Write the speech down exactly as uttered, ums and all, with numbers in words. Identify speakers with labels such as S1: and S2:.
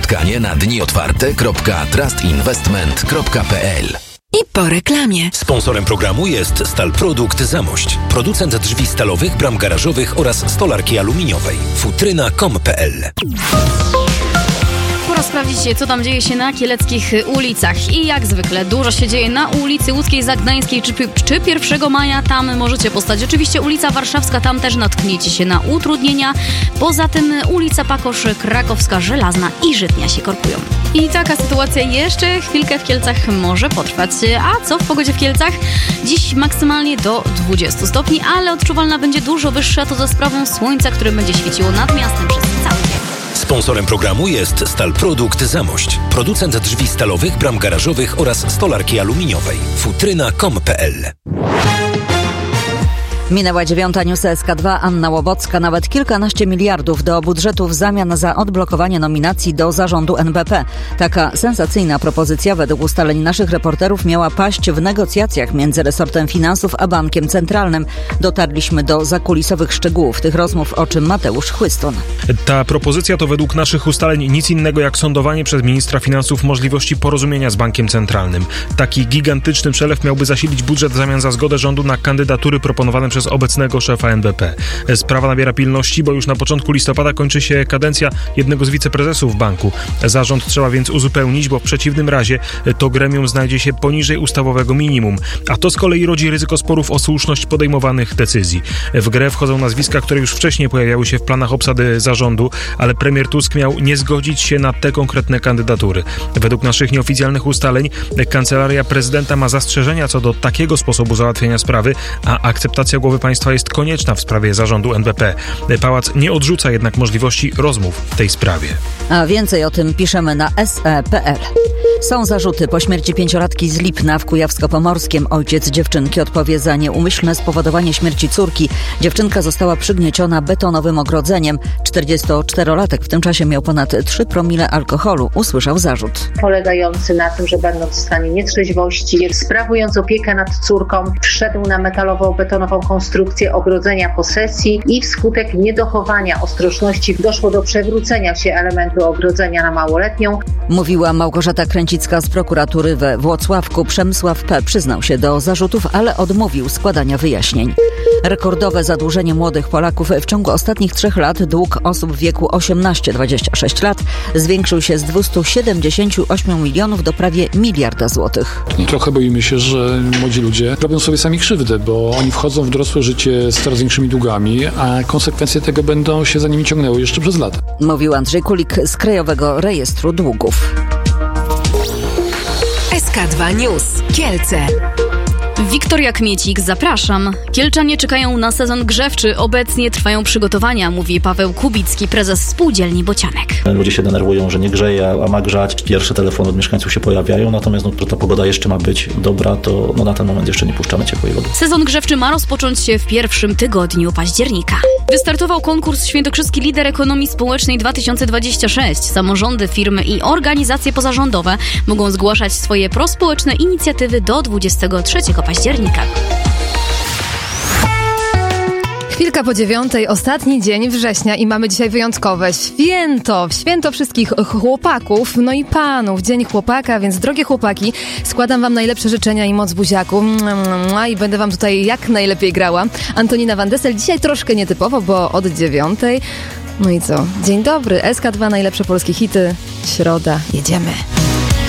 S1: spotkanie na dni otwarte kropka trust investment kropka p l.
S2: I po reklamie.
S3: Sponsorem programu jest Stalprodukt Zamość. Producent drzwi stalowych, bram garażowych oraz stolarki aluminiowej. futryna kropka com kropka p l.
S4: Pora sprawdzić, co tam dzieje się na kieleckich ulicach. I jak zwykle dużo się dzieje na ulicy Łódzkiej, Zagdańskiej czy, czy pierwszego maja. Tam możecie postać. Oczywiście ulica Warszawska, tam też natkniecie się na utrudnienia. Poza tym ulica Pakosz, Krakowska, Żelazna i Żytnia się korkują. I taka sytuacja jeszcze chwilkę w Kielcach może potrwać. A co w pogodzie w Kielcach? Dziś maksymalnie do dwudziestu stopni, ale odczuwalna będzie dużo wyższa. To za sprawą słońca, które będzie świeciło nad miastem przez cały dzień.
S3: Sponsorem programu jest Stalprodukt Zamość. Producent drzwi stalowych, bram garażowych oraz stolarki aluminiowej. futryna kropka com kropka p l.
S5: Minęła dziewiąta, news S K dwa, Anna Łobocka. Nawet kilkanaście miliardów do budżetu w zamian za odblokowanie nominacji do zarządu N B P. Taka sensacyjna propozycja według ustaleń naszych reporterów miała paść w negocjacjach między resortem finansów a Bankiem Centralnym. Dotarliśmy do zakulisowych szczegółów tych rozmów, o czym Mateusz Chłystun.
S6: Ta propozycja to według naszych ustaleń nic innego jak sondowanie przez ministra finansów możliwości porozumienia z Bankiem Centralnym. Taki gigantyczny przelew miałby zasilić budżet w zamian za zgodę rządu na kandydatury proponowane przez obecnego szefa N B P. Sprawa nabiera pilności, bo już na początku listopada kończy się kadencja jednego z wiceprezesów banku. Zarząd trzeba więc uzupełnić, bo w przeciwnym razie to gremium znajdzie się poniżej ustawowego minimum. A to z kolei rodzi ryzyko sporów o słuszność podejmowanych decyzji. W grę wchodzą nazwiska, które już wcześniej pojawiały się w planach obsady zarządu, ale premier Tusk miał nie zgodzić się na te konkretne kandydatury. Według naszych nieoficjalnych ustaleń Kancelaria Prezydenta ma zastrzeżenia co do takiego sposobu załatwienia sprawy, a akceptacja głowy państwa jest konieczna w sprawie zarządu N B P. Pałac nie odrzuca jednak możliwości rozmów w tej sprawie.
S5: A więcej o tym piszemy na S E kropka p l. Są zarzuty po śmierci pięciolatki z Lipna w Kujawsko-Pomorskiem. Ojciec dziewczynki odpowie za nieumyślne spowodowanie śmierci córki. Dziewczynka została przygnieciona betonowym ogrodzeniem. czterdziestoczterolatek w tym czasie miał ponad trzy promile alkoholu. Usłyszał zarzut
S7: polegający na tym, że będąc w stanie nietrzeźwości, sprawując opiekę nad córką, wszedł na metalową, betonową konstrukcję ogrodzenia posesji i wskutek niedochowania ostrożności doszło do przewrócenia się elementu ogrodzenia na małoletnią.
S5: Mówiła Małgorzata Kręcicka z prokuratury we Włocławku. Przemysław P. przyznał się do zarzutów, ale odmówił składania wyjaśnień. Rekordowe zadłużenie młodych Polaków. W ciągu ostatnich trzech lat dług osób w wieku osiemnaście do dwudziestu sześciu lat zwiększył się z dwustu siedemdziesięciu ośmiu milionów do prawie miliarda złotych.
S8: Trochę boimy się, że młodzi ludzie robią sobie sami krzywdę, bo oni wchodzą w dorosłe życie z coraz większymi długami, a konsekwencje tego będą się za nimi ciągnęły jeszcze przez lata.
S5: Mówił Andrzej Kulik z Krajowego Rejestru Długów.
S2: S K dwa News. Kielce.
S4: Wiktoria Kmiecik, zapraszam. Kielczanie czekają na sezon grzewczy. Obecnie trwają przygotowania, mówi Paweł Kubicki, prezes spółdzielni Bocianek.
S9: Ludzie się denerwują, że nie grzeje, a ma grzać. Pierwsze telefony od mieszkańców się pojawiają, natomiast no, ta pogoda jeszcze ma być dobra, to no, na ten moment jeszcze nie puszczamy ciepłej wody.
S4: Sezon grzewczy ma rozpocząć się w pierwszym tygodniu października. Wystartował konkurs Świętokrzyski Lider Ekonomii Społecznej dwa tysiące dwudziesty szósty. Samorządy, firmy i organizacje pozarządowe mogą zgłaszać swoje prospołeczne inicjatywy do dwudziestego trzeciego października.
S10: Chwilka po dziewiątej, ostatni dzień września i mamy dzisiaj wyjątkowe święto. Święto wszystkich chłopaków, no i panów. Dzień chłopaka, więc drogie chłopaki, składam wam najlepsze życzenia i moc buziaku. I będę wam tutaj jak najlepiej grała. Antonina Van Dessel, dzisiaj troszkę nietypowo, bo od dziewiątej. No i co? Dzień dobry, S K dwa, najlepsze polskie hity. Środa, jedziemy.